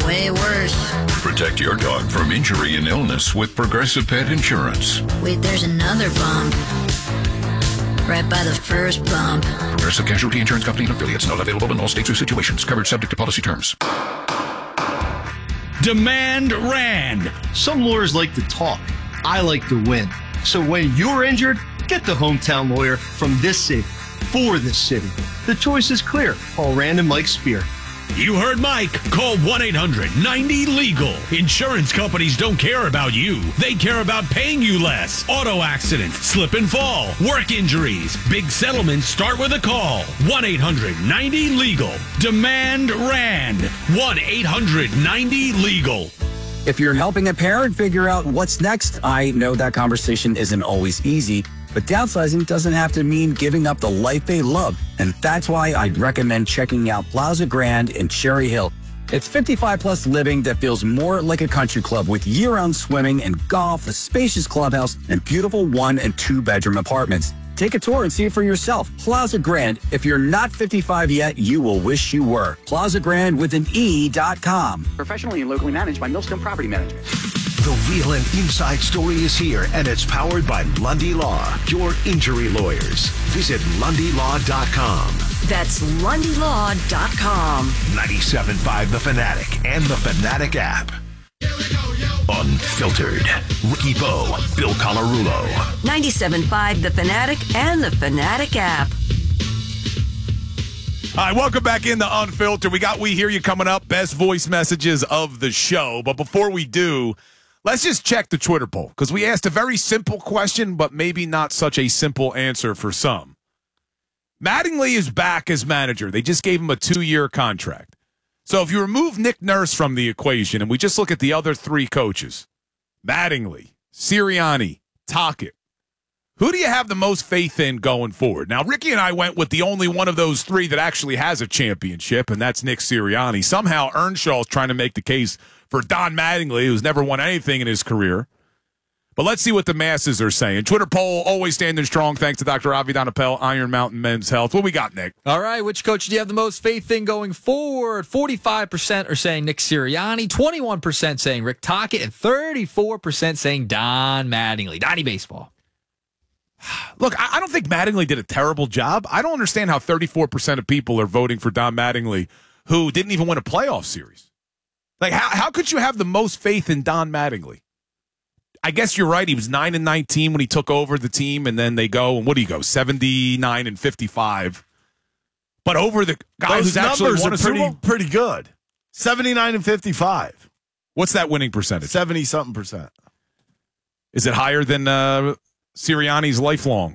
way worse. Protect your dog from injury and illness with Progressive Pet Insurance. Wait, there's another bump. Right by the first bump. Progressive Casualty Insurance Company and affiliates. Not available in all states or situations. Covered subject to policy terms. Demand Rand. Some lawyers like to talk. I like to win. So when you're injured, get the hometown lawyer from this city, for this city. The choice is clear. Call Rand and Mike Spear. You heard Mike. Call 1-800-90-LEGAL. Insurance companies don't care about you. They care about paying you less. Auto accidents, slip and fall, work injuries. Big settlements start with a call. 1-800-90-LEGAL. Demand Rand. 1-800-90-LEGAL. If you're helping a parent figure out what's next, I know that conversation isn't always easy, but downsizing doesn't have to mean giving up the life they love. And that's why I'd recommend checking out Plaza Grand in Cherry Hill. It's 55-plus living that feels more like a country club with year-round swimming and golf, a spacious clubhouse, and beautiful 1- and 2-bedroom apartments. Take a tour and see it for yourself. Plaza Grand. If you're not 55 yet, you will wish you were. Plaza Grand with an E.com. Professionally and locally managed by Millstone Property Management. The real and inside story is here, and it's powered by Lundy Law, your injury lawyers. Visit LundyLaw.com. That's LundyLaw.com. 97.5 The Fanatic and the Fanatic app. Unfiltered. Ricky Bo, Bill Colarulo. 97.5 The Fanatic and the Fanatic app. All right, welcome back in the Unfiltered. We Hear You coming up, best voice messages of the show. But before we do, let's just check the Twitter poll, because we asked a very simple question, but maybe not such a simple answer for some. Mattingly is back as manager. They just gave him a 2-year contract. So if you remove Nick Nurse from the equation and we just look at the other 3 coaches, Mattingly, Sirianni, Tocchet, who do you have the most faith in going forward? Now, Ricky and I went with the only one of those 3 that actually has a championship, and that's Nick Sirianni. Somehow Earnshaw's trying to make the case for Don Mattingly, who's never won anything in his career. But let's see what the masses are saying. Twitter poll always standing strong thanks to Dr. Avi Donapel, Iron Mountain Men's Health. What we got, Nick? All right, which coach do you have the most faith in going forward? 45% are saying Nick Sirianni, 21% saying Rick Tocchet, and 34% saying Don Mattingly. Donnie Baseball. Look, I don't think Mattingly did a terrible job. I don't understand how 34% of people are voting for Don Mattingly, who didn't even win a playoff series. Like, how could you have the most faith in Don Mattingly? I guess you're right. He was 9-19 when he took over the team, and then they go, and what do you go, 79-55. But over the guy those who's actually won a numbers Super Bowl? are pretty good. 79-55. What's that winning percentage? 70-something percent. Is it higher than Sirianni's lifelong?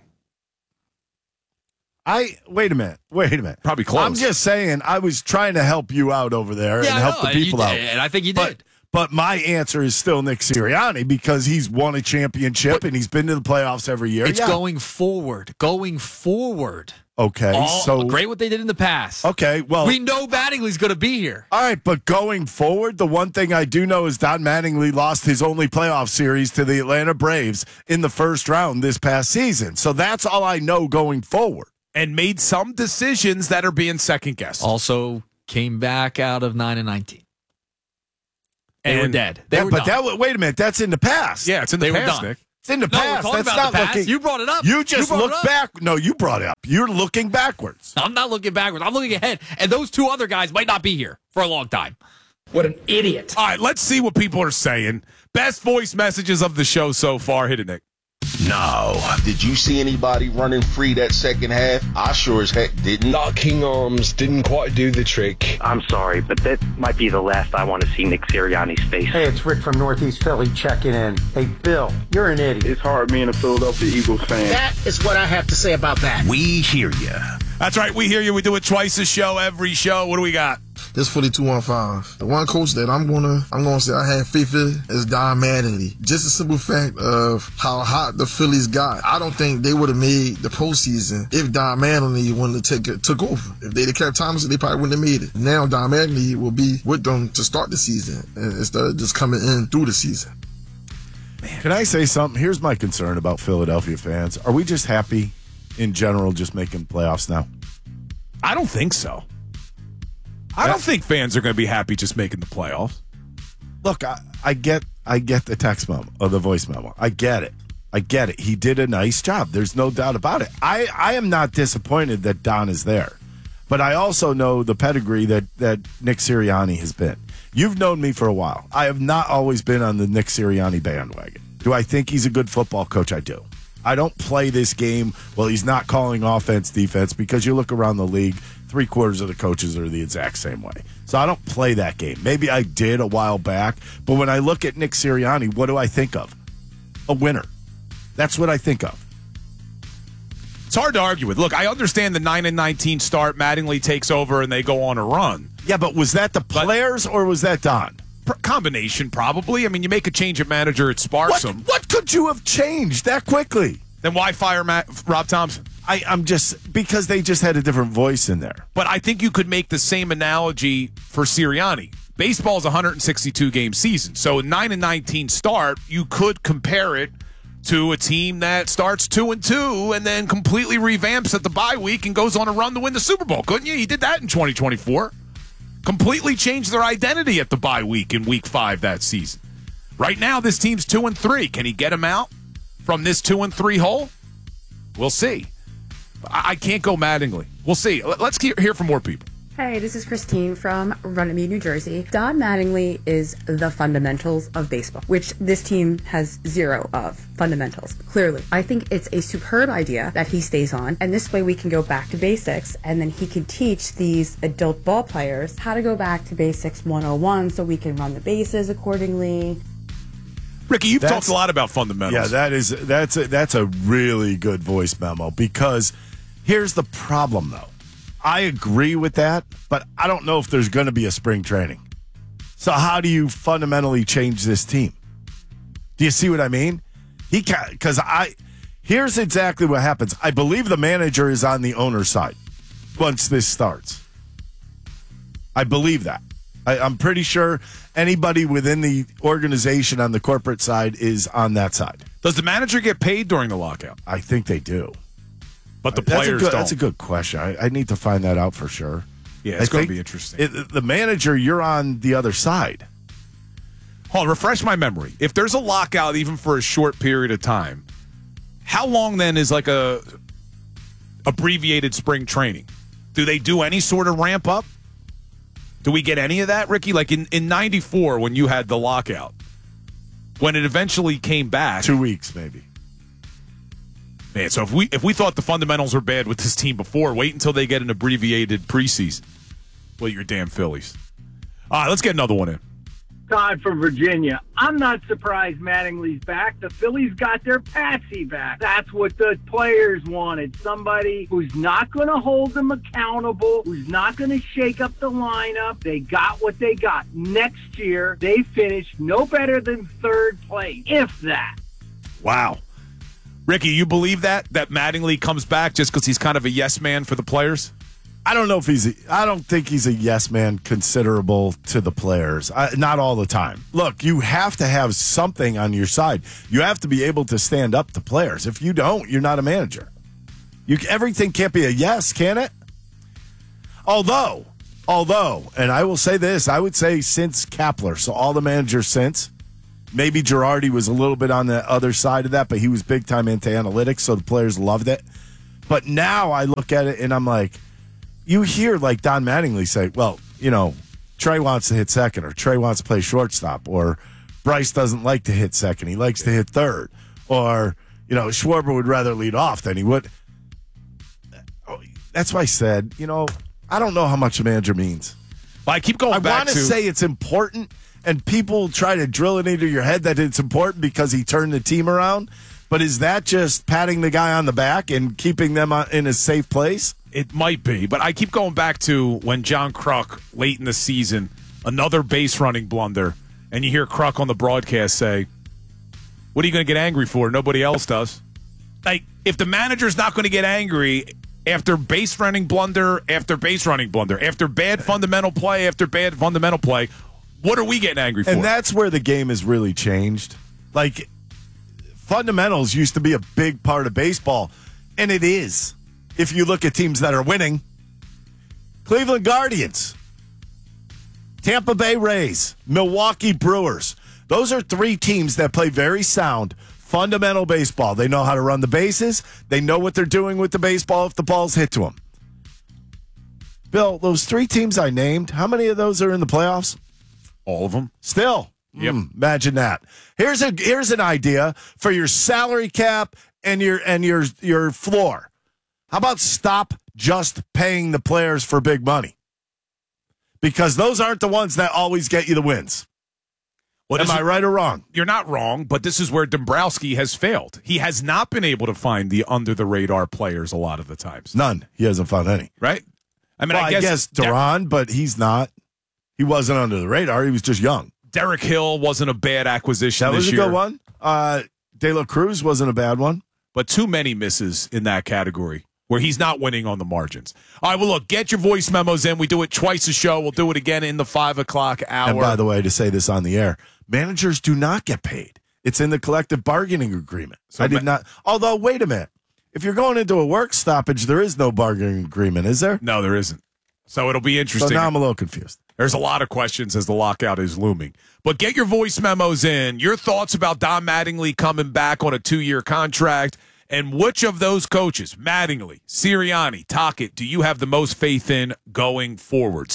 Wait a minute. Probably close. I'm just saying, I was trying to help you out over there and help the people out. And I think you did. But my answer is still Nick Sirianni because he's won a championship and he's been to the playoffs every year. It's going forward. Okay, so great what they did in the past. Okay, well, we know Mattingly's going to be here. All right, but going forward, the one thing I do know is Don Mattingly lost his only playoff series to the Atlanta Braves in the first round this past season. So that's all I know going forward. And made some decisions that are being second guessed. Also came back out of 9-19. They were dead. Wait a minute, that's in the past. Yeah, it's in the past, Nick. It's in the past. That's not the past. looking. You brought it up. You just look back. No, you brought it up. You're looking backwards. I'm not looking backwards. I'm looking ahead. And those 2 other guys might not be here for a long time. What an idiot. All right, let's see what people are saying. Best voice messages of the show so far. Hit it, Nick. No. Did you see anybody running free that second half? I sure as heck didn't. That King Arms didn't quite do the trick. I'm sorry, but that might be the last I want to see Nick Sirianni's face. Hey, it's Rick from Northeast Philly checking in. Hey, Bill, you're an idiot. It's hard being a Philadelphia Eagles fan. That is what I have to say about that. We hear you. That's right. We hear you. We do it twice a show, every show. What do we got? This 4215. The one coach that I'm gonna say I have faith in is Don Mattingly. Just a simple fact of how hot the Phillies got. I don't think they would have made the postseason if Don Mattingly wouldn't have took over. If they'd have kept Thomas, they probably wouldn't have made it. Now Don Mattingly will be with them to start the season instead of just coming in through the season. Man. Can I say something? Here's my concern about Philadelphia fans. Are we just happy in general just making playoffs now? I don't think so. I don't think fans are going to be happy just making the playoffs. Look, I get the text memo or the voice memo. I get it. He did a nice job. There's no doubt about it. I am not disappointed that Don is there. But I also know the pedigree that Nick Sirianni has been. You've known me for a while. I have not always been on the Nick Sirianni bandwagon. Do I think he's a good football coach? I do. I don't play this game, well, he's not calling offense, defense, because you look around the league, 3/4 of the coaches are the exact same way. So I don't play that game. Maybe I did a while back, but when I look at Nick Sirianni, what do I think of? A winner. That's what I think of. It's hard to argue with. Look, I understand the 9-19 start. Mattingly takes over and they go on a run. Yeah, but was that the players or was that Don? Combination, probably. I mean, you make a change of manager, it sparks them. What could you have changed that quickly? Then why fire Rob Thompson? I'm just because they just had a different voice in there. But I think you could make the same analogy for Sirianni. Baseball is a 162-game season. So a 9-19 start, you could compare it to a team that starts 2-2 and then completely revamps at the bye week and goes on a run to win the Super Bowl, couldn't you? He did that in 2024. Completely changed their identity at the bye week in Week 5 that season. Right now, this team's 2-3. Can he get them out from this 2-3 hole? We'll see. I can't go Mattingly. We'll see. Let's hear from more people. Hey, this is Christine from Runnymede, New Jersey. Don Mattingly is the fundamentals of baseball, which this team has zero of fundamentals, clearly. I think it's a superb idea that he stays on, and this way we can go back to basics, and then he can teach these adult ball players how to go back to basics 101 so we can run the bases accordingly. Ricky, you've talked a lot about fundamentals. Yeah, that's a really good voice memo because here's the problem, though. I agree with that, but I don't know if there's going to be a spring training. So how do you fundamentally change this team? Do you see what I mean? Here's exactly what happens. I believe the manager is on the owner's side once this starts. I believe that. I'm pretty sure anybody within the organization on the corporate side is on that side. Does the manager get paid during the lockout? I think they do. But the players don't. That's a good question. I need to find that out for sure. Yeah, it's going to be interesting. The manager, you're on the other side. Hold on, refresh my memory. If there's a lockout, even for a short period of time, how long then is like a abbreviated spring training? Do they do any sort of ramp up? Do we get any of that, Ricky? Like in 94 when you had the lockout, when it eventually came back. 2 weeks, maybe. Man, so if we thought the fundamentals were bad with this team before, wait until they get an abbreviated preseason. Well, you're damn Phillies. All right, let's get another one in. Todd from Virginia. I'm not surprised Mattingly's back. The Phillies got their Patsy back. That's what the players wanted. Somebody who's not going to hold them accountable, who's not going to shake up the lineup. They got what they got. Next year, they finished no better than third place, if that. Wow. Ricky, you believe that Mattingly comes back just because he's kind of a yes man for the players? I don't know if I don't think he's a yes man considerable to the players. Not all the time. Look, you have to have something on your side. You have to be able to stand up to players. If you don't, you're not a manager. Everything can't be a yes, can it? Although, and I will say this, I would say since Kapler, so all the managers since, maybe Girardi was a little bit on the other side of that, but he was big time into analytics, so the players loved it. But now I look at it and I'm like, you hear like Don Mattingly say, well, Trey wants to hit second, or Trey wants to play shortstop, or Bryce doesn't like to hit second. He likes to hit third. Or, Schwarber would rather lead off than he would. That's why I said, I don't know how much a manager means. Well, I keep going back to... I want to say it's important, and people try to drill it into your head that it's important because he turned the team around. But is that just patting the guy on the back and keeping them in a safe place? It might be, but I keep going back to when John Kruk, late in the season, another base running blunder, and you hear Kruk on the broadcast say, what are you going to get angry for? Nobody else does. Like, if the manager's not going to get angry after base running blunder after base running blunder, after bad fundamental play after bad fundamental play, what are we getting angry for? And that's where the game has really changed. Like, fundamentals used to be a big part of baseball, and it is. If you look at teams that are winning, Cleveland Guardians, Tampa Bay Rays, Milwaukee Brewers. Those are three teams that play very sound, fundamental baseball. They know how to run the bases. They know what they're doing with the baseball if the ball's hit to them. Bill, those three teams I named, how many of those are in the playoffs? All of them. Still. Yep. Imagine that. Here's an idea for your salary cap and your floor. How about stop just paying the players for big money? Because those aren't the ones that always get you the wins. Am I right or wrong? You're not wrong, but this is where Dombrowski has failed. He has not been able to find the under-the-radar players a lot of the times. None. He hasn't found any. Right? I mean, I guess Duran, but he's not. He wasn't under the radar. He was just young. Derek Hill wasn't a bad acquisition this year. That was a good one. De La Cruz wasn't a bad one. But too many misses in that category where he's not winning on the margins. All right, well, look, get your voice memos in. We do it twice a show. We'll do it again in the 5 o'clock hour. And by the way, to say this on the air, managers do not get paid. It's in the collective bargaining agreement. So I did not. Although, wait a minute. If you're going into a work stoppage, there is no bargaining agreement, is there? No, there isn't. So it'll be interesting. So now I'm a little confused. There's a lot of questions as the lockout is looming. But get your voice memos in. Your thoughts about Don Mattingly coming back on a 2-year contract. And which of those coaches, Mattingly, Sirianni, Tocchet, do you have the most faith in going forward?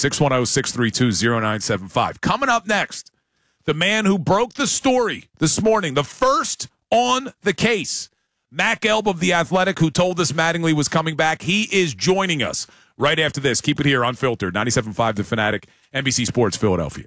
610-632-0975. Coming up next, the man who broke the story this morning, the first on the case, Mac Elb of The Athletic, who told us Mattingly was coming back. He is joining us right after this. Keep it here, Unfiltered, 97.5 The Fanatic, NBC Sports Philadelphia.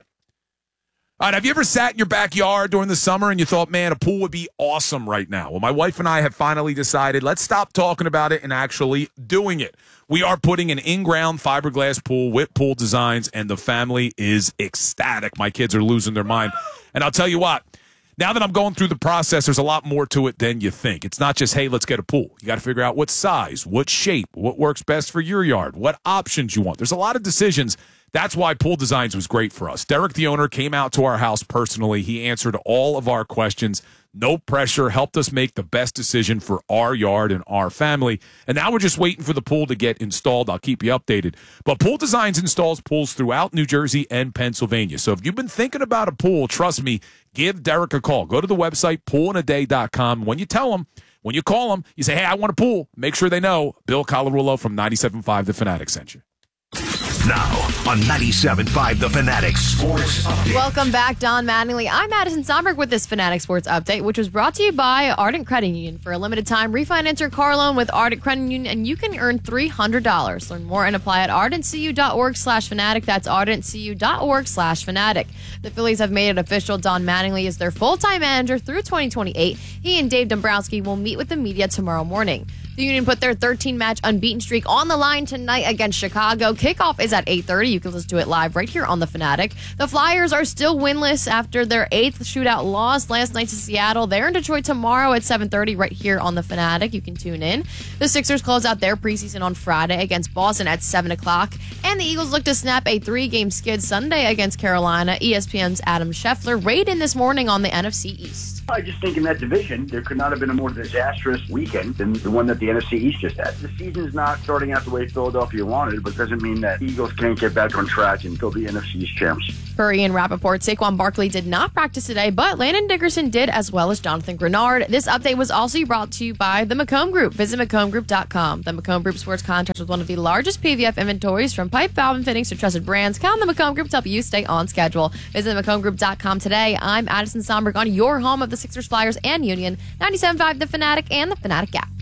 All right, have you ever sat in your backyard during the summer and you thought, man, a pool would be awesome right now? Well, my wife and I have finally decided, let's stop talking about it and actually doing it. We are putting an in-ground fiberglass pool with pool designs, and the family is ecstatic. My kids are losing their mind. And I'll tell you what, now that I'm going through the process, there's a lot more to it than you think. It's not just, hey, let's get a pool. You got to figure out what size, what shape, what works best for your yard, what options you want. There's a lot of decisions. That's why Pool Designs was great for us. Derek, the owner, came out to our house personally. He answered all of our questions. No pressure, helped us make the best decision for our yard and our family. And now we're just waiting for the pool to get installed. I'll keep you updated. But Pool Designs installs pools throughout New Jersey and Pennsylvania. So if you've been thinking about a pool, trust me, give Derek a call. Go to the website, poolinaday.com. When you tell him, when you call him, you say, hey, I want a pool. Make sure they know Bill Colarulo from 97.5 The Fanatic sent you. Now on 97.5 The Fanatic Sports Update. Welcome back, Don Mattingly. I'm Madison Somberg with this Fanatic Sports Update, which was brought to you by Ardent Credit Union. For a limited time, refinance your car loan with Ardent Credit Union, and you can earn $300. Learn more and apply at ardentcu.org/fanatic. That's ardentcu.org/fanatic. The Phillies have made it official. Don Mattingly is their full-time manager through 2028. He and Dave Dombrowski will meet with the media tomorrow morning. The Union put their 13-match unbeaten streak on the line tonight against Chicago. Kickoff is at 8:30. You can listen to it live right here on The Fanatic. The Flyers are still winless after their 8th shootout loss last night to Seattle. They're in Detroit tomorrow at 7:30 right here on The Fanatic. You can tune in. The Sixers close out their preseason on Friday against Boston at 7 o'clock. And the Eagles look to snap a 3-game skid Sunday against Carolina. ESPN's Adam Scheffler weighed in this morning on the NFC East. I just think in that division, there could not have been a more disastrous weekend than the one that the NFC East just had. The season's not starting out the way Philadelphia wanted, but doesn't mean that the Eagles can't get back on track and still be NFC East champs. For Ian Rappaport, Saquon Barkley did not practice today, but Landon Dickerson did, as well as Jonathan Grenard. This update was also brought to you by the McComb Group. Visit McCombGroup.com. The McComb Group sports contracts with one of the largest PVF inventories, from pipe, valve, and fittings to trusted brands. Count on the McComb Group to help you stay on schedule. Visit McCombGroup.com today. I'm Addison Somberg on your home of the Sixers, Flyers, and Union. 97.5 The Fanatic and The Fanatic app.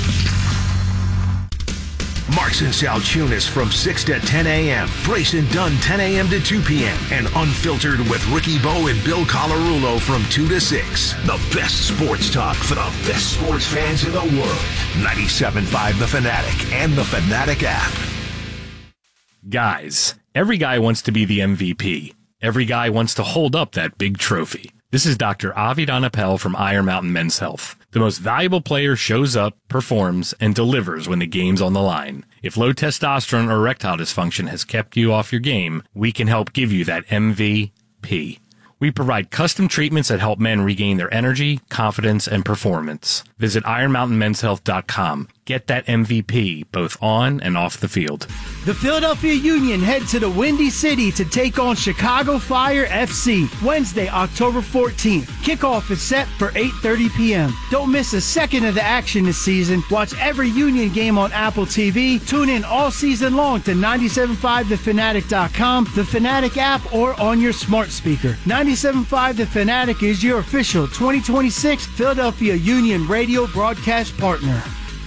Marks and Salchunas from 6 to 10 a.m. Grayson Dunn 10 a.m. to 2 p.m. And Unfiltered with Ricky Bo and Bill Colarulo from 2 to 6. The best sports talk for the best sports fans in the world. 97.5 The Fanatic and the Fanatic app. Guys, every guy wants to be the MVP. Every guy wants to hold up that big trophy. This is Dr. Avi Donapel from Iron Mountain Men's Health. The most valuable player shows up, performs, and delivers when the game's on the line. If low testosterone or erectile dysfunction has kept you off your game, we can help give you that MVP. We provide custom treatments that help men regain their energy, confidence, and performance. Visit IronMountainMen'sHealth.com. Get that MVP both on and off the field. The Philadelphia Union head to the Windy City to take on Chicago Fire FC Wednesday, October 14th. Kickoff is set for 8:30 p.m. Don't miss a second of the action this season. Watch every Union game on Apple TV. Tune in all season long to 97.5thefanatic.com, the Fanatic app, or on your smart speaker. 97.5 The Fanatic is your official 2026 Philadelphia Union radio broadcast partner.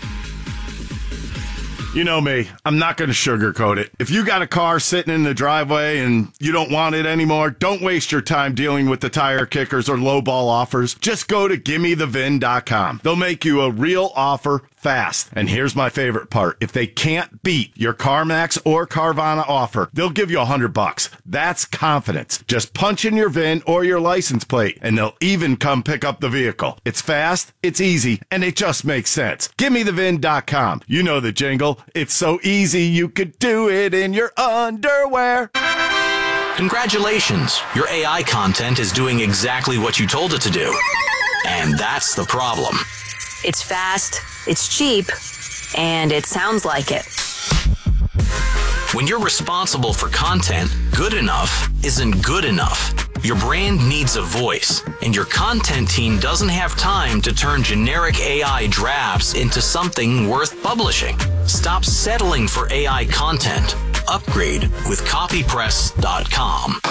You know me, I'm not going to sugarcoat it. If you got a car sitting in the driveway and you don't want it anymore, don't waste your time dealing with the tire kickers or lowball offers. Just go to gimmethevin.com. They'll make you a real offer fast. And here's my favorite part. If they can't beat your CarMax or Carvana offer, they'll give you $100. That's confidence. Just punch in your VIN or your license plate, and they'll even come pick up the vehicle. It's fast, it's easy, and it just makes sense. GimmeTheVin.com. You know the jingle. It's so easy you could do it in your underwear. Congratulations. Your AI content is doing exactly what you told it to do. And that's the problem. It's fast, it's cheap, and it sounds like it. When you're responsible for content, good enough isn't good enough. Your brand needs a voice, and your content team doesn't have time to turn generic AI drafts into something worth publishing. Stop settling for AI content. Upgrade with copypress.com.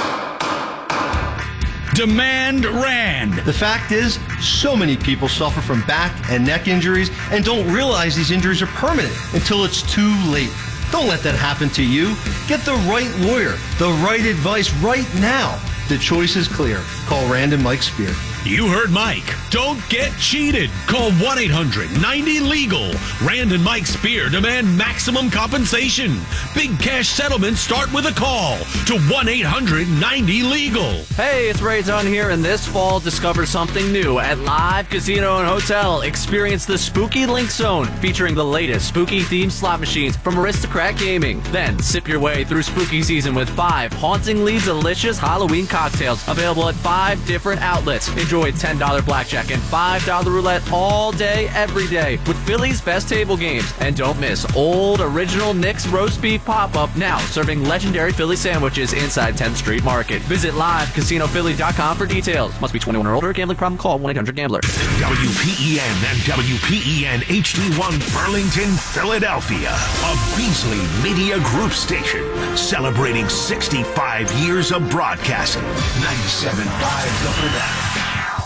Demand Rand. The fact is, so many people suffer from back and neck injuries and don't realize these injuries are permanent until it's too late. Don't let that happen to you. Get the right lawyer, the right advice right now. The choice is clear. Call Rand and Mike Spear. You heard Mike. Don't get cheated. Call 1-800-90-LEGAL. Rand and Mike Spear demand maximum compensation. Big cash settlements start with a call to 1-800-90-LEGAL. Hey, it's Ray Dunn here, and this fall discover something new at Live Casino and Hotel. Experience the Spooky Link Zone, featuring the latest spooky-themed slot machines from Aristocrat Gaming. Then sip your way through spooky season with 5 hauntingly delicious Halloween cocktails available at 5 different outlets. Enjoy $10 blackjack and $5 roulette all day, every day with Philly's best table games. And don't miss Old Original Nick's Roast Beef Pop-Up, now serving legendary Philly sandwiches inside 10th Street Market. Visit LiveCasinoPhilly.com for details. Must be 21 or older. Gambling problem? Call 1-800-GAMBLER. WPEN and WPEN HD1 Burlington, Philadelphia. A Beasley Media Group station celebrating 65 years of broadcasting. 97.5 The Fanatic.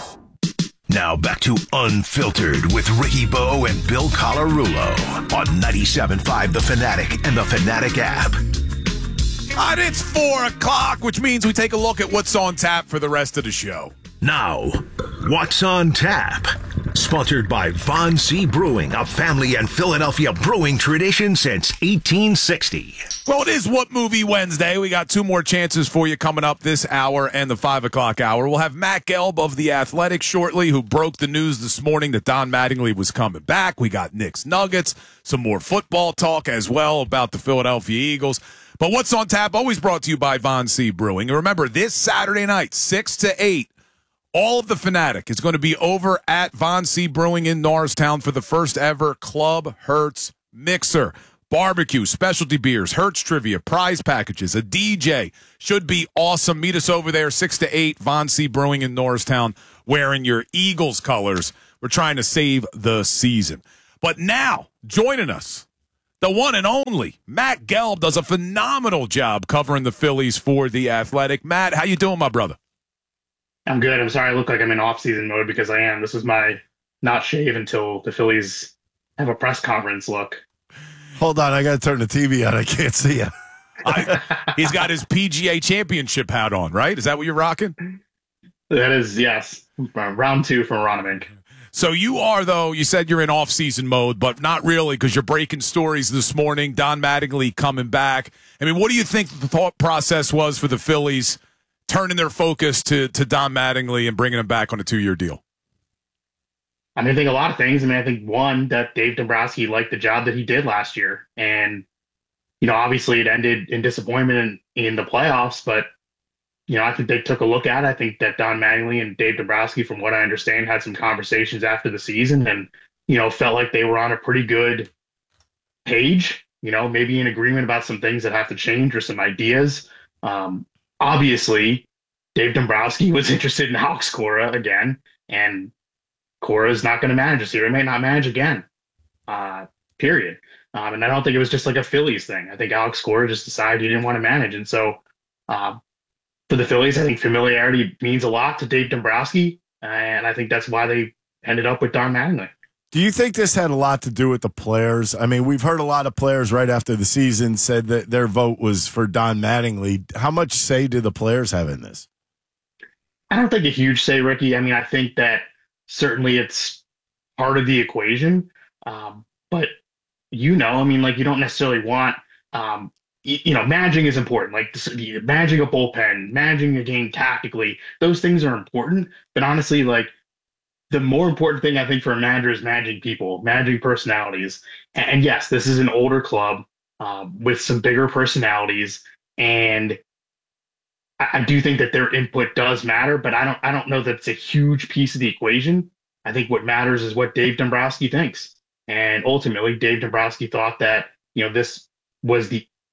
Now back to Unfiltered with Ricky Bo and Bill Colarulo on 97.5 The Fanatic and The Fanatic app. All right, it's 4 o'clock, which means we take a look at what's on tap for the rest of the show. Now, what's on tap? Sponsored by Von C. Brewing, a family and Philadelphia brewing tradition since 1860. Well, it is What Movie Wednesday. We got 2 more chances for you coming up this hour and the 5 o'clock hour. We'll have Matt Gelb of The Athletic shortly, who broke the news this morning that Don Mattingly was coming back. We got Knicks Nuggets, some more football talk as well about the Philadelphia Eagles. But what's on tap, always brought to you by Von C. Brewing. And remember, this Saturday night, 6 to 8, all of the Fanatic is going to be over at Von C. Brewing in Norristown for the first ever Club Hertz Mixer. Barbecue, specialty beers, Hertz trivia, prize packages, a DJ. Should be awesome. Meet us over there, 6 to 8, Von C. Brewing in Norristown, wearing your Eagles colors. We're trying to save the season. But now, joining us, the one and only Matt Gelb does a phenomenal job covering the Phillies for The Athletic. Matt, how you doing, my brother? I'm good. I'm sorry I look like I'm in off-season mode because I am. This is my not shave until the Phillies have a press conference look. Hold on, I got to turn the TV on. I can't see you. He's got his PGA Championship hat on, right? Is that what you're rocking? That is, yes. Round 2 from Ronimink. So you are, though, you said you're in off-season mode, but not really because you're breaking stories this morning. Don Mattingly coming back. I mean, what do you think the thought process was for the Phillies turning their focus to Don Mattingly and bringing him back on a 2-year deal? I mean, I think a lot of things. I mean, I think, one, that Dave Dombrowski liked the job that he did last year. And, you know, obviously it ended in disappointment in the playoffs, but, you know, I think they took a look at it. I think that Don Mattingly and Dave Dombrowski, from what I understand, had some conversations after the season. And felt like they were on a pretty good page, maybe in agreement about some things that have to change or some ideas. Obviously, Dave Dombrowski was interested in Alex Cora again, and Cora is not going to manage this year. He may not manage again, period. And I don't think it was just like a Phillies thing. I think Alex Cora just decided he didn't want to manage. And so for the Phillies, I think familiarity means a lot to Dave Dombrowski, and I think that's why they ended up with Don Mattingly. Do you think this had a lot to do with the players? I mean, we've heard a lot of players right after the season said that their vote was for Don Mattingly. How much say do the players have in this? I don't think a huge say, Ricky. I mean, I think that certainly it's part of the equation. But, you don't necessarily want, managing is important. Like managing a bullpen, managing a game tactically, those things are important. But honestly, like, the more important thing I think for a manager is managing people, managing personalities. And yes, this is an older club with some bigger personalities, and I do think that their input does matter. But I don't know that it's a huge piece of the equation. I think what matters is what Dave Dombrowski thinks, and ultimately, Dave Dombrowski thought that this was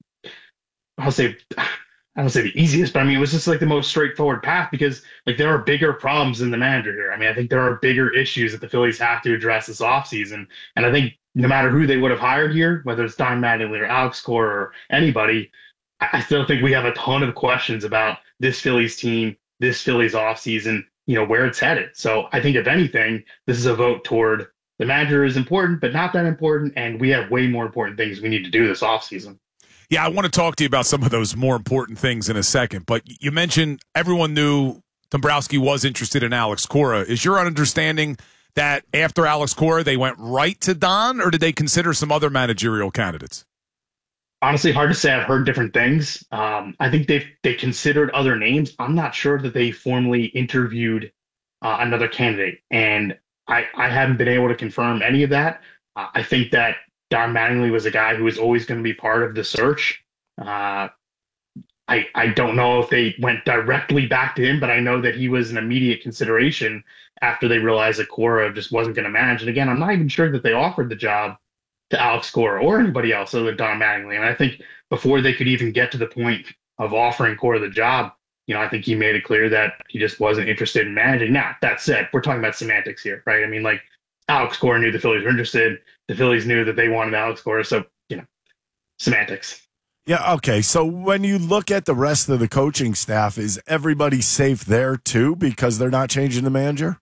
I don't say the easiest, but I mean, it was just like the most straightforward path because like there are bigger problems than the manager here. I mean, I think there are bigger issues that the Phillies have to address this offseason. And I think no matter who they would have hired here, whether it's Don Mattingly or Alex Cora or anybody, I still think we have a ton of questions about this Phillies team, this Phillies offseason, where it's headed. So I think if anything, this is a vote toward the manager is important, but not that important. And we have way more important things we need to do this offseason. Yeah, I want to talk to you about some of those more important things in a second. But you mentioned everyone knew Dombrowski was interested in Alex Cora. Is your understanding that after Alex Cora, they went right to Don, or did they consider some other managerial candidates? Honestly, hard to say. I've heard different things. I think they considered other names. I'm not sure that they formally interviewed another candidate, and I haven't been able to confirm any of that. I think that Don Mattingly was a guy who was always going to be part of the search. I don't know if they went directly back to him, but I know that he was an immediate consideration after they realized that Cora just wasn't going to manage. And again, I'm not even sure that they offered the job to Alex Cora or anybody else other than Don Mattingly. And I think before they could even get to the point of offering Cora the job, I think he made it clear that he just wasn't interested in managing. Now, that said, we're talking about semantics here, right? I mean, like, Alex Cora knew the Phillies were interested. The Phillies knew that they wanted Alex Cora. So, semantics. Yeah, okay. So when you look at the rest of the coaching staff, is everybody safe there too because they're not changing the manager?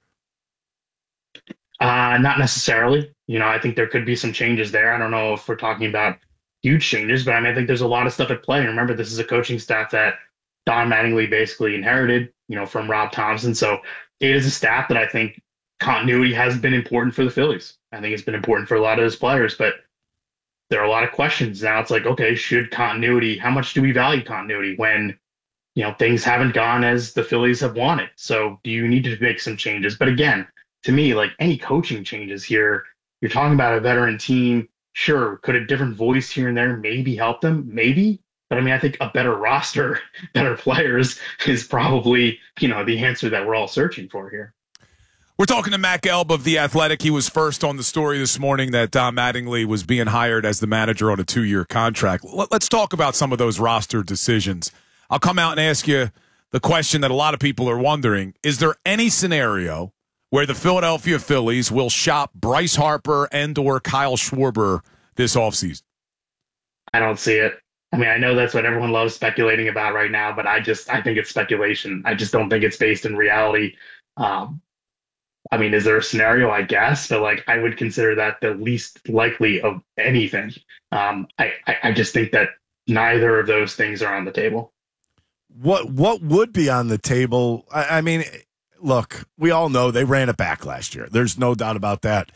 Not necessarily. I think there could be some changes there. I don't know if we're talking about huge changes, but I think there's a lot of stuff at play. And remember, this is a coaching staff that Don Mattingly basically inherited, from Rob Thompson. So it is a staff that I think continuity has been important for the Phillies. I think it's been important for a lot of those players, but there are a lot of questions. Now it's like, okay, how much do we value continuity when, things haven't gone as the Phillies have wanted? So do you need to make some changes? But again, to me, like any coaching changes here, you're talking about a veteran team. Sure. Could a different voice here and there maybe help them? Maybe. But I think a better roster, better players is probably, the answer that we're all searching for here. We're talking to Matt Gelb of The Athletic. He was first on the story this morning that Don Mattingly was being hired as the manager on a 2-year contract. Let's talk about some of those roster decisions. I'll come out and ask you the question that a lot of people are wondering. Is there any scenario where the Philadelphia Phillies will shop Bryce Harper and or Kyle Schwarber this offseason? I don't see it. I know that's what everyone loves speculating about right now, but I think it's speculation. I just don't think it's based in reality. Is there a scenario? I guess, but I would consider that the least likely of anything. I just think that neither of those things are on the table. What would be on the table? Look, we all know they ran it back last year. There's no doubt about that.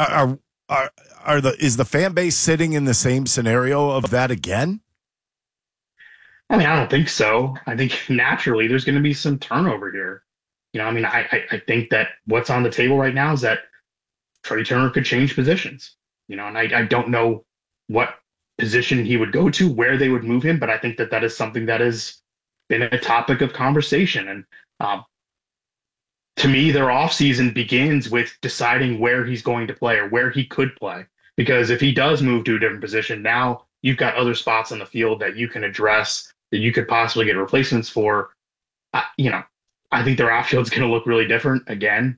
Is the fan base sitting in the same scenario of that again? I don't think so. I think naturally there's going to be some turnover here. I think that what's on the table right now is that Trey Turner could change positions, and I don't know what position he would go to, where they would move him, but I think that is something that has been a topic of conversation. And to me, their offseason begins with deciding where he's going to play or where he could play. Because if he does move to a different position, now you've got other spots on the field that you can address, that you could possibly get replacements for. I think their outfield's going to look really different again.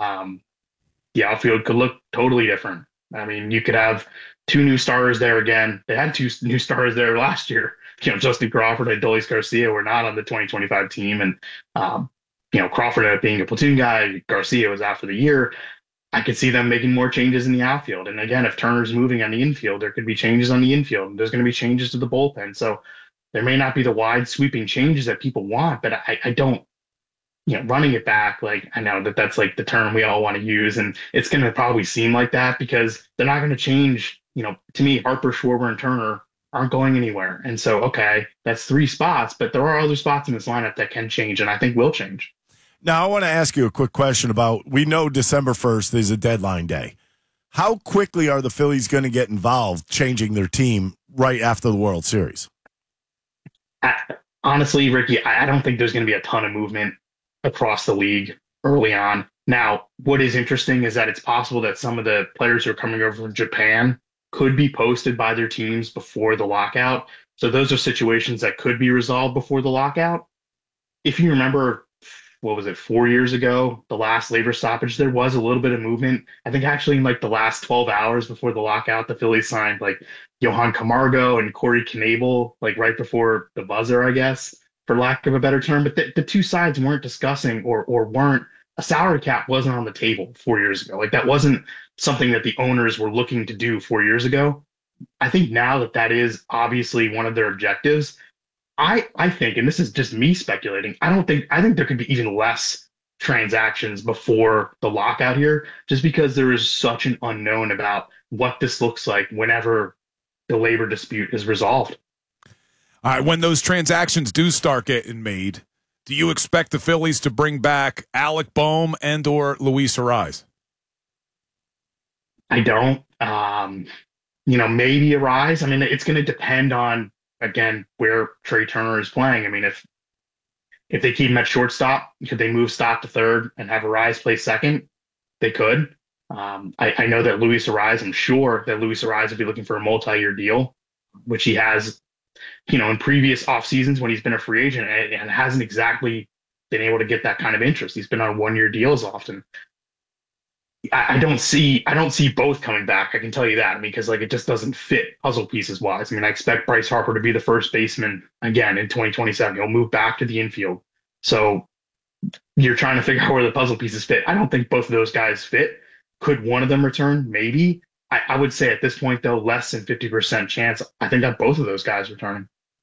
The outfield could look totally different. I mean, you could have two new starters there again. They had two new starters there last year. Justin Crawford and Adolis Garcia were not on the 2025 team. And, Crawford ended up being a platoon guy. Garcia was out for the year. I could see them making more changes in the outfield. And again, if Turner's moving on the infield, there could be changes on the infield. There's going to be changes to the bullpen. So there may not be the wide sweeping changes that people want, but I don't, running it back, like, I know that's like the term we all want to use, and it's going to probably seem like that because they're not going to change. To me, Harper, Schwarber, and Turner aren't going anywhere. And so, okay, that's 3 spots, but there are other spots in this lineup that can change, and I think will change. Now, I want to ask you a quick question about, we know December 1st is a deadline day. How quickly are the Phillies going to get involved changing their team right after the World Series? Honestly, Ricky, I don't think there's going to be a ton of movement across the league early on. Now, what is interesting is that it's possible that some of the players who are coming over from Japan could be posted by their teams before the lockout. So those are situations that could be resolved before the lockout. If you remember, 4 years ago, the last labor stoppage, there was a little bit of movement. I think actually in like the last 12 hours before the lockout, the Phillies signed like Johan Camargo and Corey Knebel, like right before the buzzer, I guess, for lack of a better term. But the two sides weren't discussing or weren't, a salary cap wasn't on the table 4 years ago. Like that wasn't something that the owners were looking to do 4 years ago. I think now that is obviously one of their objectives. I think, and this is just me speculating, I think there could be even less transactions before the lockout here, just because there is such an unknown about what this looks like whenever the labor dispute is resolved. All right, when those transactions do start getting made, do you expect the Phillies to bring back Alec Bohm and or Luis Arraez? I don't. Maybe Arraez. I mean, it's going to depend on, again, where Trey Turner is playing. I mean, if they keep him at shortstop, could they move Stott to third and have Arraez play second? They could. I know that Luis Arraez, I'm sure that Luis Arraez will be looking for a multi-year deal, which he has, in previous off seasons when he's been a free agent and hasn't exactly been able to get that kind of interest. He's been on 1-year deals often. I don't see both coming back. I can tell you that. I mean, because it just doesn't fit puzzle pieces wise. I mean, I expect Bryce Harper to be the first baseman again in 2027. He'll move back to the infield. So you're trying to figure out where the puzzle pieces fit. I don't think both of those guys fit. Could one of them return? Maybe. I would say at this point, though, less than 50% chance. I think that both of those guys returning.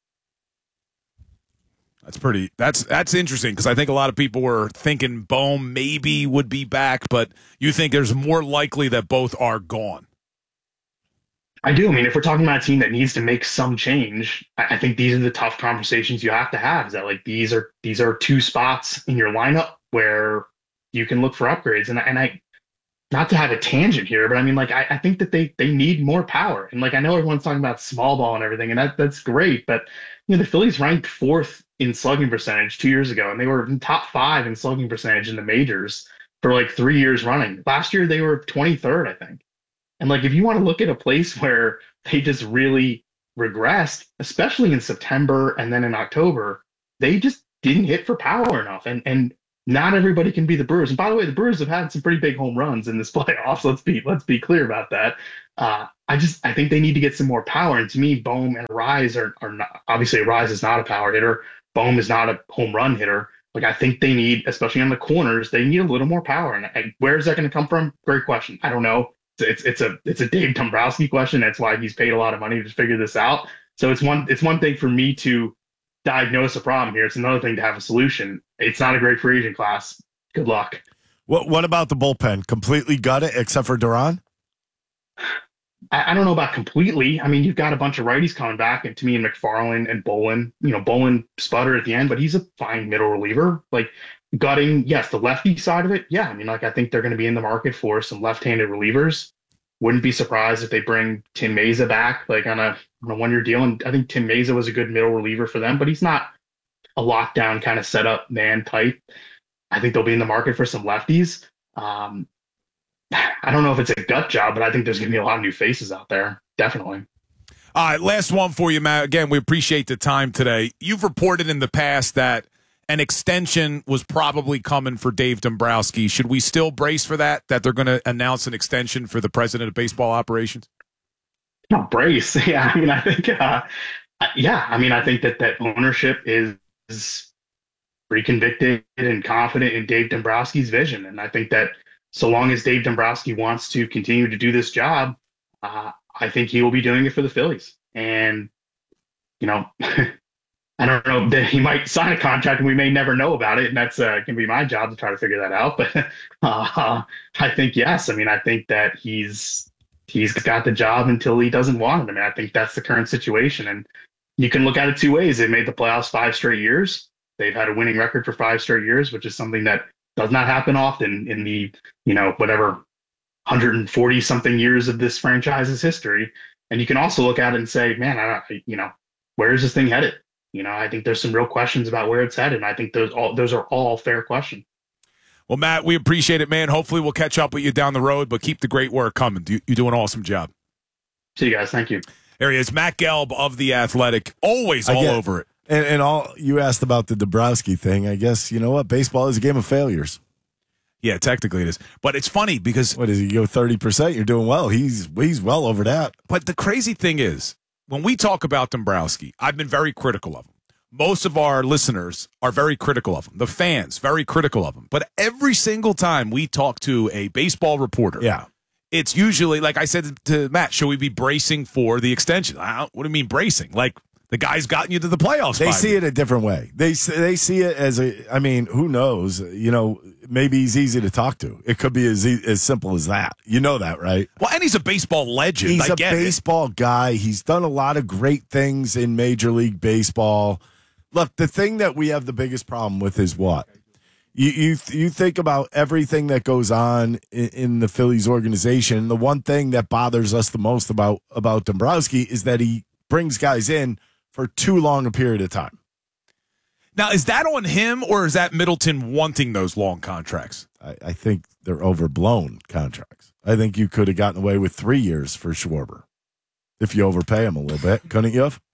That's interesting because I think a lot of people were thinking Bohm maybe would be back, but you think there's more likely that both are gone. I do. I mean, if we're talking about a team that needs to make some change, I think these are the tough conversations you have to have. Is that these are 2 spots in your lineup where you can look for upgrades, and I not to have a tangent here, but I mean, I think that they need more power, and I know everyone's talking about small ball and everything, and that's great, but the Phillies ranked 4th in slugging percentage 2 years ago, and they were in top 5 in slugging percentage in the majors for 3 years running. Last year they were 23rd, I think. And if you want to look at a place where they just really regressed, especially in September and then in October, they just didn't hit for power enough. And not everybody can be the Brewers. And by the way, the Brewers have had some pretty big home runs in this playoffs. Let's be clear about that. I think they need to get some more power. And to me, Bohm and Arraez are not, obviously Arraez is not a power hitter. Bohm is not a home run hitter. I think they need, especially on the corners, they need a little more power. And where is that going to come from? Great question. I don't know. It's a Dave Dombrowski question. That's why he's paid a lot of money to figure this out. So it's one thing for me to diagnose a problem here. It's another thing to have a solution. It's not a great free agent class. Good luck. What about the bullpen? Completely gut it except for Duran? I don't know about completely. I mean, you've got a bunch of righties coming back, and to me, McFarland and Bolin. Bolin sputtered at the end, but he's a fine middle reliever. Gutting, yes, the lefty side of it, yeah. I mean, I think they're going to be in the market for some left-handed relievers. Wouldn't be surprised if they bring Tim Meza back, on a 1-year deal. And I think Tim Meza was a good middle reliever for them, but he's not a lockdown kind of setup man type. I think they'll be in the market for some lefties. I don't know if it's a gut job, but I think there's going to be a lot of new faces out there. Definitely. All right, last one for you, Matt. Again, we appreciate the time today. You've reported in the past that an extension was probably coming for Dave Dombrowski. Should we still brace for that they're going to announce an extension for the president of baseball operations? No, brace. Yeah, I mean, I think, I think that ownership is pretty convicted and confident in Dave Dombrowski's vision. And I think that so long as Dave Dombrowski wants to continue to do this job, I think he will be doing it for the Phillies. And, I don't know that he might sign a contract and we may never know about it. And that's going to be my job to try to figure that out. But I think, yes. I mean, I think that he's got the job until he doesn't want it. I mean, I think that's the current situation. And you can look at it two ways. They made the playoffs 5 straight years. They've had a winning record for 5 straight years, which is something that does not happen often in the, whatever 140 something years of this franchise's history. And you can also look at it and say, man, where is this thing headed? I think there's some real questions about where it's headed. And I think those are all fair questions. Well, Matt, we appreciate it, man. Hopefully we'll catch up with you down the road, but keep the great work coming. You do an awesome job. See you guys. Thank you. There he is, Matt Gelb of The Athletic, always all over it. And all you asked about the Dombrowski thing, I guess, you know what? Baseball is a game of failures. Yeah, technically it is. But it's funny because... What is he, go 30%? You're doing well. He's well over that. But the crazy thing is, when we talk about Dombrowski, I've been very critical of him. Most of our listeners are very critical of him. The fans, very critical of him. But every single time we talk to a baseball reporter, it's usually, like I said to Matt, should we be bracing for the extension? What do you mean bracing? Like, the guy's gotten you to the playoffs. They see it a different way. They see it as who knows? Maybe he's easy to talk to. It could be as simple as that. You know that, right? Well, and he's a baseball legend. He's a baseball guy. He's done a lot of great things in Major League Baseball. Look, the thing that we have the biggest problem with is what? You think about everything that goes on in the Phillies organization. The one thing that bothers us the most about Dombrowski is that he brings guys in for too long a period of time. Now, is that on him or is that Middleton wanting those long contracts? I think they're overblown contracts. I think you could have gotten away with 3 years for Schwarber if you overpay him a little bit, couldn't you have?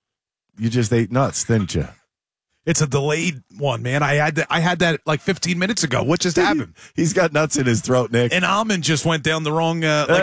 You just ate nuts, didn't you? It's a delayed one, man. I had that like 15 minutes ago. What just happened? He's got nuts in his throat, Nick. An almond just went down the wrong.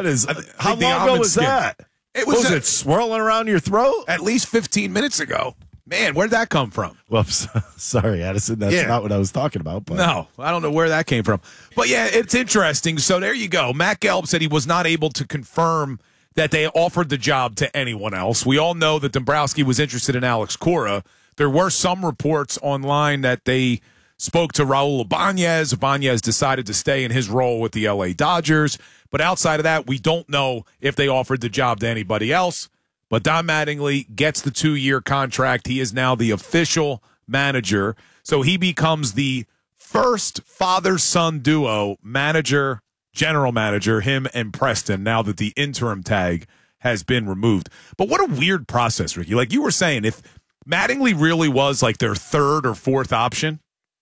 How long ago was that? Was it swirling around your throat? At least 15 minutes ago. Man, where'd that come from? Whoops. Sorry, Addison. That's not what I was talking about. But. No, I don't know where that came from. But yeah, it's interesting. So there you go. Matt Gelb said he was not able to confirm that they offered the job to anyone else. We all know that Dombrowski was interested in Alex Cora. There were some reports online that they spoke to Raul Ibanez. Ibanez decided to stay in his role with the LA Dodgers. But outside of that, we don't know if they offered the job to anybody else. But Don Mattingly gets the 2-year contract. He is now the official manager. So he becomes the first father-son duo manager, general manager, him and Preston, now that the interim tag has been removed. But what a weird process, Ricky. Like you were saying, if Mattingly really was like their third or fourth option,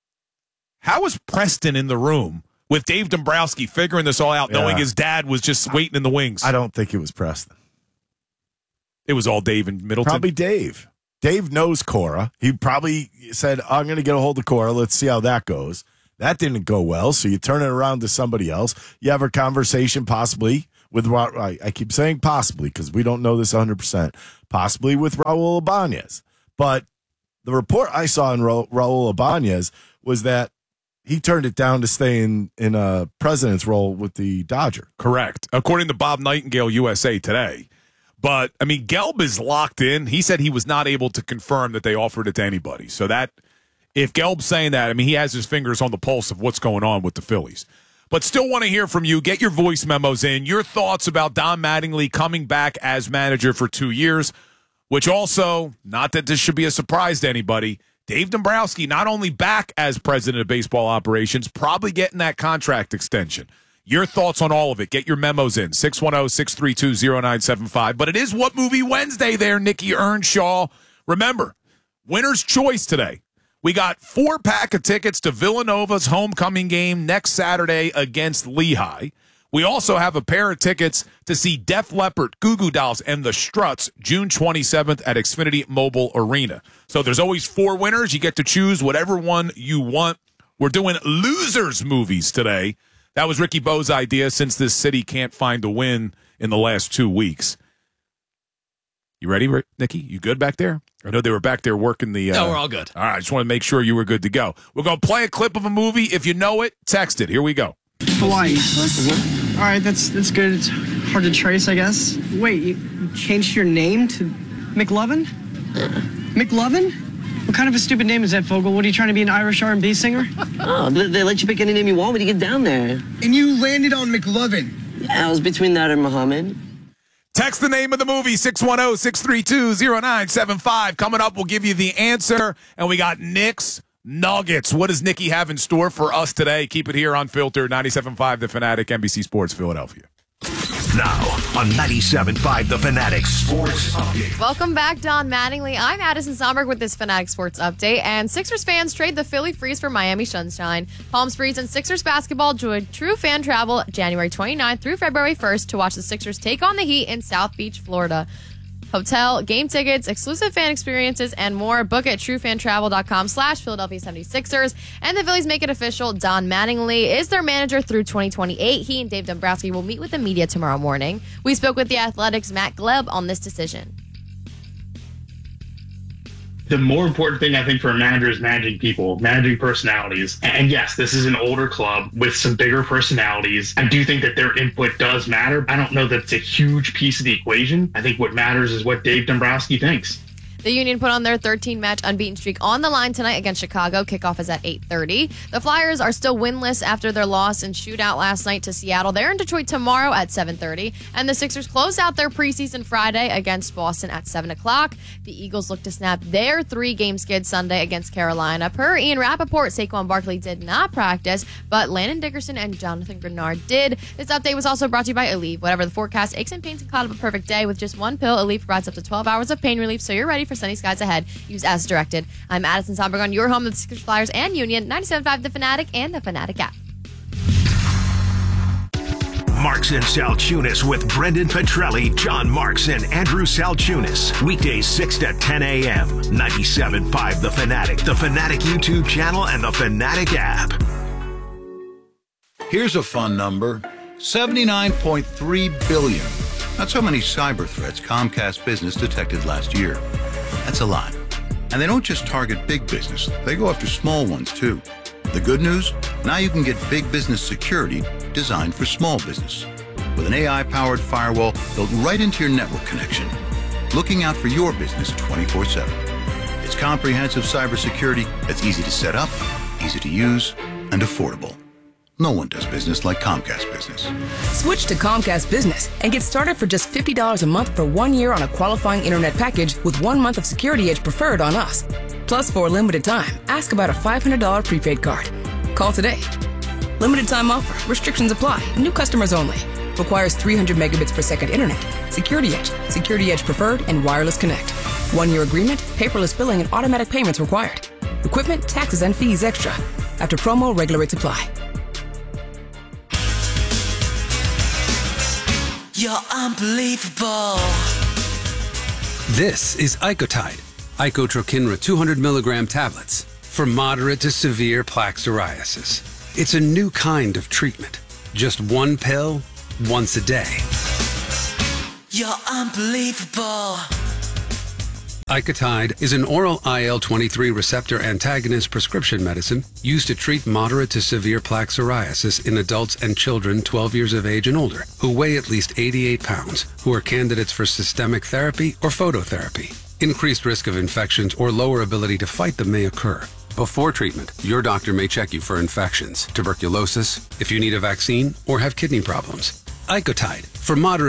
how was Preston in the room with Dave Dombrowski figuring this all out, knowing his dad was just waiting in the wings? I don't think it was Preston. It was all Dave and Middleton? Probably Dave. Dave knows Cora. He probably said, I'm going to get a hold of Cora. Let's see how that goes. That didn't go well, so you turn it around to somebody else. You have a conversation possibly with, I keep saying possibly because we don't know this 100%, possibly with Raul Ibanez. But the report I saw in Raul Ibanez was that he turned it down to stay in a president's role with the Dodgers. Correct. According to Bob Nightingale, USA Today. But, I mean, Gelb is locked in. He said he was not able to confirm that they offered it to anybody. So that, if Gelb's saying that, I mean, he has his fingers on the pulse of what's going on with the Phillies. But still want to hear from you. Get your voice memos in. Your thoughts about Don Mattingly coming back as manager for 2 years, which also, not that this should be a surprise to anybody, Dave Dombrowski not only back as president of baseball operations, probably getting that contract extension. Your thoughts on all of it. Get your memos in. 610-632-0975. But it is What Movie Wednesday there, Nikki Earnshaw. Remember, winner's choice today. We got 4-pack of tickets to Villanova's homecoming game next Saturday against Lehigh. We also have a pair of tickets to see Def Leppard, Goo Goo Dolls, and the Struts June 27th at Xfinity Mobile Arena. So there's always 4 winners. You get to choose whatever one you want. We're doing losers movies today. That was Ricky Bo's idea since this city can't find a win in the last 2 weeks. You ready, Nikki? You good back there? I know they were back there working the... No, we're all good. All right, I just want to make sure you were good to go. We're going to play a clip of a movie. If you know it, text it. Here we go. Hawaii. All right, that's good. It's hard to trace, I guess. Wait, you changed your name to McLovin? McLovin? What kind of a stupid name is that, Fogel? What, are you trying to be an Irish R&B singer? Oh, they let you pick any name you want when you get down there. And you landed on McLovin. Yeah, I was between that and Muhammad. Text the name of the movie, 610-632-0975. Coming up, we'll give you the answer. And we got Nick's Nuggets. What does Nikki have in store for us today? Keep it here on Filter 97.5 The Fanatic, NBC Sports Philadelphia. Now on 97.5 The Fanatic Sports Update. Welcome back, Don Mattingly. I'm Addison Somberg with this Fanatic Sports Update. And Sixers fans trade the Philly Freeze for Miami Sunshine. Palm Springs and Sixers basketball join true fan travel January 29th through February 1st to watch the Sixers take on the Heat in South Beach, Florida. Hotel, game tickets, exclusive fan experiences, and more. Book at truefantravel.com/Philadelphia 76ers. And the Phillies make it official. Don Mattingly is their manager through 2028. He and Dave Dombrowski will meet with the media tomorrow morning. We spoke with the Athletic's Matt Gleb on this decision. The more important thing, I think, for a manager is managing people, managing personalities. And yes, this is an older club with some bigger personalities. I do think that their input does matter. I don't know that it's a huge piece of the equation. I think what matters is what Dave Dombrowski thinks. The Union put on their 13-match unbeaten streak on the line tonight against Chicago. Kickoff is at 8:30. The Flyers are still winless after their loss in shootout last night to Seattle. They're in Detroit tomorrow at 7:30. And the Sixers close out their preseason Friday against Boston at 7 o'clock. The Eagles look to snap their 3-game skid Sunday against Carolina. Per Ian Rappaport, Saquon Barkley did not practice, but Landon Dickerson and Jonathan Grenard did. This update was also brought to you by Aleve. Whatever the forecast, aches and pains can cloud up a perfect day. With just one pill, Aleve provides up to 12 hours of pain relief, so you're ready for sunny skies ahead. Use as directed. I'm Addison Somberg on your home of the Sixers, Flyers, and Union, 97.5 The Fanatic and the Fanatic app. Marks and Salchunas with Brendan Petrelli, John Marks, and Andrew Salchunas. Weekdays 6 to 10 a.m. 97.5 The Fanatic, The Fanatic YouTube channel, and the Fanatic app. Here's a fun number. 79.3 billion. That's how many cyber threats Comcast Business detected last year. That's a lot. And they don't just target big business. They go after small ones, too. The good news? Now you can get big business security designed for small business. With an AI-powered firewall built right into your network connection. Looking out for your business 24/7. It's comprehensive cybersecurity that's easy to set up, easy to use, and affordable. No one does business like Comcast Business. Switch to Comcast Business and get started for just $50 a month for 1 year on a qualifying internet package with 1 month of Security Edge Preferred on us. Plus, for a limited time, ask about a $500 prepaid card. Call today. Limited time offer. Restrictions apply. New customers only. Requires 300 megabits per second internet. Security Edge, Security Edge Preferred, and Wireless Connect. 1 year agreement, paperless billing, and automatic payments required. Equipment, taxes, and fees extra. After promo, regular rates apply. You're unbelievable. This is Icotide, Icotrokinra 200 milligram tablets for moderate to severe plaque psoriasis. It's a new kind of treatment. Just one pill, once a day. You're unbelievable. Icotide is an oral IL-23 receptor antagonist prescription medicine used to treat moderate to severe plaque psoriasis in adults and children 12 years of age and older who weigh at least 88 pounds, who are candidates for systemic therapy or phototherapy. Increased risk of infections or lower ability to fight them may occur. Before treatment, your doctor may check you for infections, tuberculosis, if you need a vaccine, or have kidney problems. Icotide, for moderate